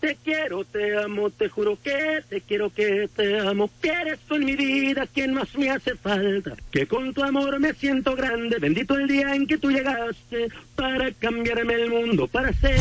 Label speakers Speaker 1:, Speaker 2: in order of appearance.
Speaker 1: Te quiero, te amo, te juro que te quiero, que te amo, que eres tú en mi vida quien más me hace falta, que con tu amor me siento grande, bendito el día en que tú llegaste para cambiarme el mundo, para ser